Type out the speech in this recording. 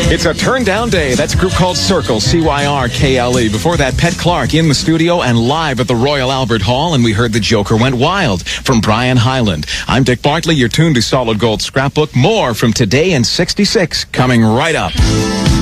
It's a turn down day. That's a group called Circle, CYRKLE. Before that, Pet Clark in the studio and live at the Royal Albert Hall, and we heard The Joker Went Wild from Brian Hyland. I'm Dick Bartley. You're tuned to Solid Gold Scrapbook. More from Today in 66 coming right up.